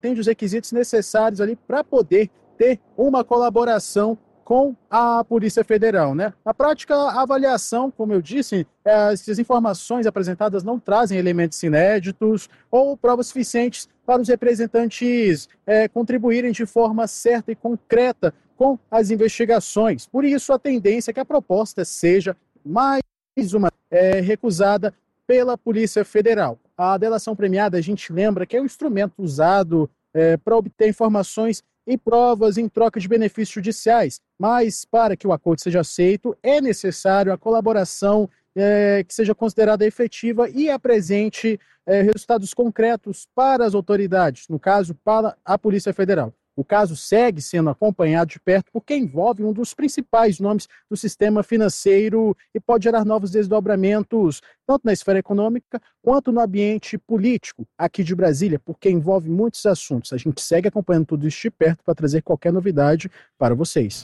atende os requisitos necessários ali para poder ter uma colaboração com a Polícia Federal, né? Na prática, a avaliação, como eu disse, se as informações apresentadas não trazem elementos inéditos ou provas suficientes para os representantes contribuírem de forma certa e concreta com as investigações. Por isso, a tendência é que a proposta seja mais uma recusada pela Polícia Federal. A delação premiada, a gente lembra que é um instrumento usado para obter informações e provas em troca de benefícios judiciais, mas para que o acordo seja aceito, é necessário a colaboração que seja considerada efetiva e apresente resultados concretos para as autoridades, no caso, para a Polícia Federal. O caso segue sendo acompanhado de perto porque envolve um dos principais nomes do sistema financeiro e pode gerar novos desdobramentos, tanto na esfera econômica quanto no ambiente político aqui de Brasília, porque envolve muitos assuntos. A gente segue acompanhando tudo isso de perto para trazer qualquer novidade para vocês.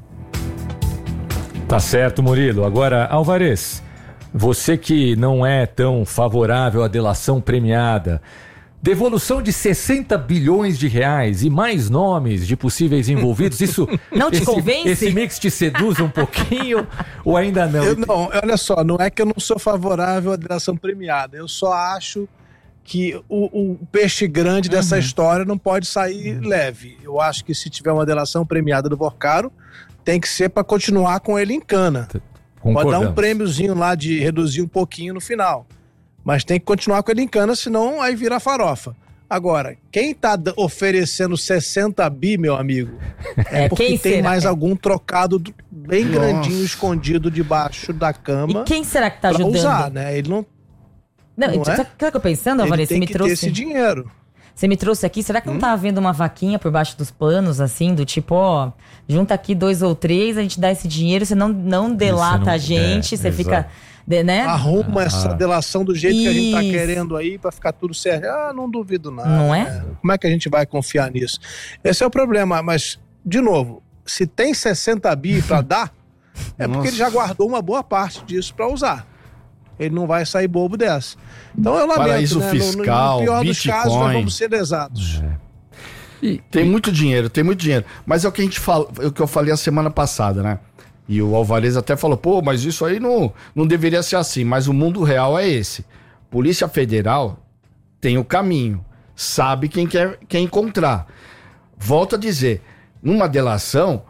Tá certo, Murilo. Agora, Alvarez, você que não é tão favorável à delação premiada, devolução de 60 bilhões de reais e mais nomes de possíveis envolvidos, isso não te convence? Esse mix te seduz um pouquinho ou ainda não? Não, olha só, não é que eu não sou favorável à delação premiada, eu só acho que o peixe grande dessa história não pode sair leve. Eu acho que se tiver uma delação premiada do Vocaro, tem que ser para continuar com ele em cana. Pode dar um prêmiozinho lá de reduzir um pouquinho no final. Mas tem que continuar com ele em cana, senão aí vira farofa. Agora, quem tá oferecendo 60 bi, meu amigo, é porque tem mais algum trocado bem grandinho, escondido debaixo da cama. E quem será que tá ajudando? Usar, né? Ele não sabe o que eu tô pensando, Alvarez? Ele tem que ter esse dinheiro. Você me trouxe aqui, será que não tá havendo uma vaquinha por baixo dos panos, assim, do tipo, ó, junta aqui 2 ou 3, a gente dá esse dinheiro, você não delata a gente, você fica... Né? Arruma essa delação do jeito que a gente tá querendo aí pra ficar tudo certo. Não duvido nada. Não é? Como é que a gente vai confiar nisso? Esse é o problema, mas, de novo, se tem 60 bi pra dar, é porque ele já guardou uma boa parte disso pra usar. Ele não vai sair bobo dessa. Então eu lamento, paraíso né? fiscal, no pior Bitcoin. dos casos, nós vamos ser exatos. E tem muito dinheiro. Mas é o que a gente fala, é o que eu falei a semana passada, né? E o Alvarez até falou, mas isso aí não deveria ser assim. Mas o mundo real é esse. Polícia Federal tem o caminho, sabe quem quer encontrar. Volto a dizer, numa delação,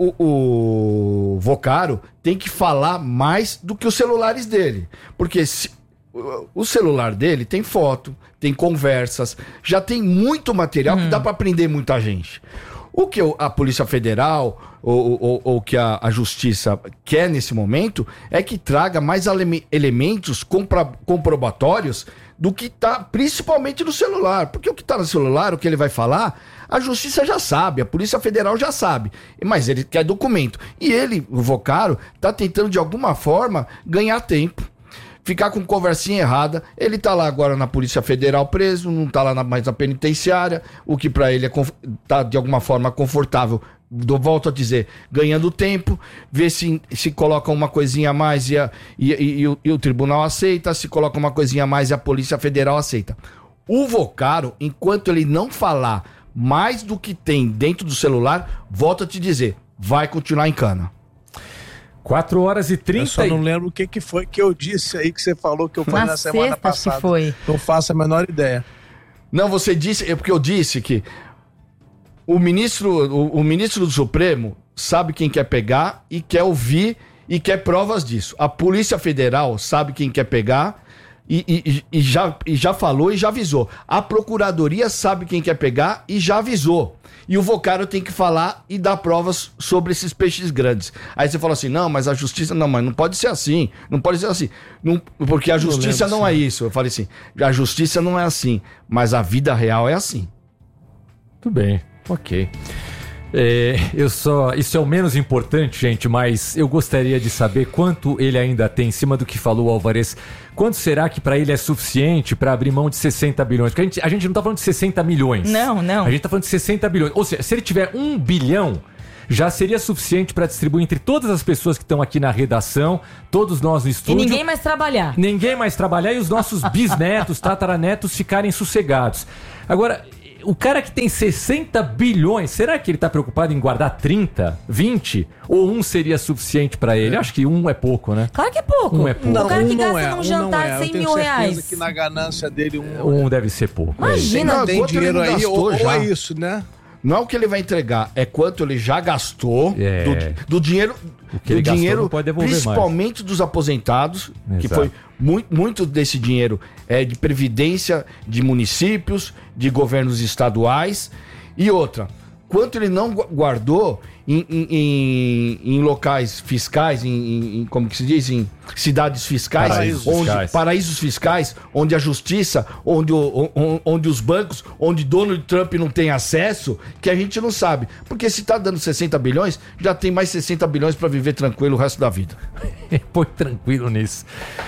o Vocaro tem que falar mais do que os celulares dele. Porque o celular dele tem foto, tem conversas, já tem muito material que dá para prender muita gente. O que a Polícia Federal ou que a Justiça quer nesse momento é que traga mais elementos comprobatórios do que está principalmente no celular. Porque o que está no celular, o que ele vai falar, a Justiça já sabe, a Polícia Federal já sabe. Mas ele quer documento. E ele, o Vocaro, está tentando de alguma forma ganhar tempo. Ficar com conversinha errada. Ele tá lá agora na Polícia Federal preso, não tá lá mais na penitenciária, o que pra ele tá de alguma forma confortável. Volto a dizer, ganhando tempo, ver se coloca uma coisinha a mais e o tribunal aceita, se coloca uma coisinha a mais e a Polícia Federal aceita. O Vocaro, enquanto ele não falar mais do que tem dentro do celular, volto a te dizer, vai continuar em cana. 4h30. Eu só não lembro o que foi que eu disse aí, que você falou que eu falei na semana passada. Que foi. Não faço a menor ideia. Não, você disse, é porque eu disse que o ministro do Supremo sabe quem quer pegar e quer ouvir e quer provas disso. A Polícia Federal sabe quem quer pegar e já falou e já avisou. A Procuradoria sabe quem quer pegar e já avisou. E o Vocaro tem que falar e dar provas sobre esses peixes grandes. Aí você fala assim, não, mas a Justiça... Não, mas não pode ser assim. Não pode ser assim. Não, porque a Justiça não é isso. Eu falei assim, a Justiça não é assim. Mas a vida real é assim. Tudo bem, ok. Isso é o menos importante, gente, mas eu gostaria de saber quanto ele ainda tem, em cima do que falou o Alvarez, quanto será que para ele é suficiente para abrir mão de 60 bilhões? Porque a gente não tá falando de 60 milhões. Não. A gente tá falando de 60 bilhões. Ou seja, se ele tiver 1 bilhão, já seria suficiente para distribuir entre todas as pessoas que estão aqui na redação, todos nós no estúdio. E ninguém mais trabalhar. Ninguém mais trabalhar e os nossos bisnetos, tataranetos ficarem sossegados. Agora... o cara que tem 60 bilhões, será que ele tá preocupado em guardar 30, 20? Ou um seria suficiente pra ele? Acho que um é pouco, né? Claro que é pouco. Um é pouco. O cara que gasta num jantar 100 mil reais. Que na ganância dele um deve ser pouco. Imagina. Tem dinheiro aí, ou já. é isso, né? Não é o que ele vai entregar, é quanto ele já gastou do dinheiro, principalmente mais. Dos aposentados, que foi muito desse dinheiro de previdência de municípios, de governos estaduais. E outra, quanto ele não guardou em locais fiscais, como que se diz? Em cidades fiscais, paraísos fiscais, onde a justiça, onde os bancos, onde Donald Trump não tem acesso, que a gente não sabe. Porque se tá dando 60 bilhões, já tem mais 60 bilhões para viver tranquilo o resto da vida. Põe tranquilo nisso.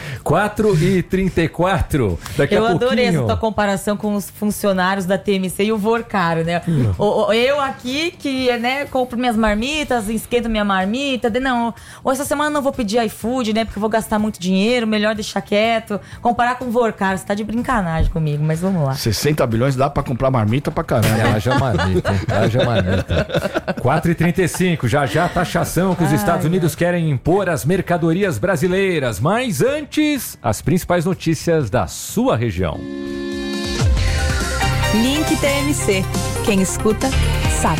4h34. Daqui a pouquinho. Eu adorei essa tua comparação com os funcionários da TMC e o Vorcaro, né? Eu aqui que, né, compro minhas marmitas, esquento minha marmita. Não, essa semana não vou pedir iFood, né? Porque eu vou gastar muito dinheiro, melhor deixar quieto. Comparar com o Vorcaro, você tá de brincanagem comigo, mas vamos lá. 60 bilhões dá pra comprar marmita pra caramba. Haja marmita, hein? Haja marmita. 4h35, já a taxação que os Estados Unidos querem impor às mercadorias brasileiras. Mas antes, as principais notícias da sua região. Link TMC. Quem escuta, sabe.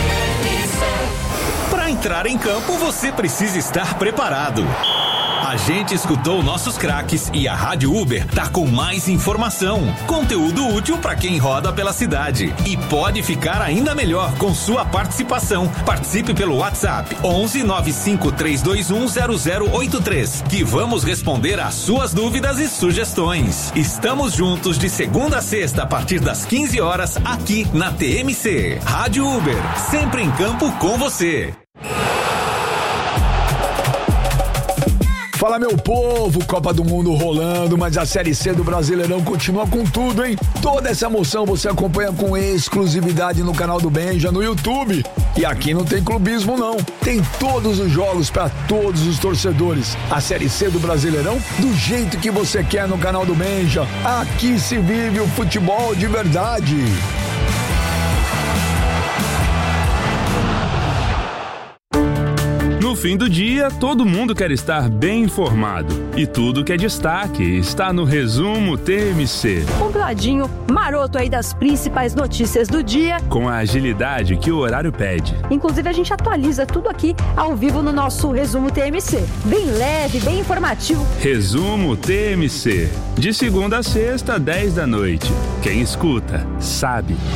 Para entrar em campo, você precisa estar preparado. A gente escutou nossos craques e a Rádio Uber tá com mais informação, conteúdo útil para quem roda pela cidade. E pode ficar ainda melhor com sua participação. Participe pelo WhatsApp 11 95 321 0083, que vamos responder às suas dúvidas e sugestões. Estamos juntos de segunda a sexta a partir das 15 horas aqui na TMC. Rádio Uber, sempre em campo com você. Fala, meu povo, Copa do Mundo rolando, mas a Série C do Brasileirão continua com tudo, hein? Toda essa emoção você acompanha com exclusividade no canal do Benja, no YouTube. E aqui não tem clubismo, não. Tem todos os jogos para todos os torcedores. A Série C do Brasileirão, do jeito que você quer no canal do Benja. Aqui se vive o futebol de verdade. No fim do dia, todo mundo quer estar bem informado. E tudo que é destaque está no Resumo TMC. Compladinho, maroto aí das principais notícias do dia. Com a agilidade que o horário pede. Inclusive, a gente atualiza tudo aqui ao vivo no nosso Resumo TMC. Bem leve, bem informativo. Resumo TMC. De segunda a sexta, 10 da noite. Quem escuta, sabe.